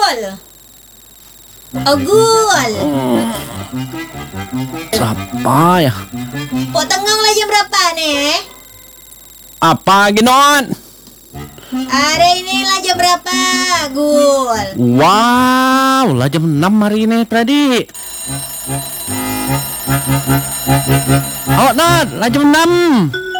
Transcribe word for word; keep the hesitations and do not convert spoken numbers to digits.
Gul. Oh, Gul. Siapa ya? Pok tengong lah jam berapa nih? Apa Ginon? Ada ini lah jam berapa, Gul? Wow, lah jam enam hari ini tadi. Oh, Nat, lah jam enam.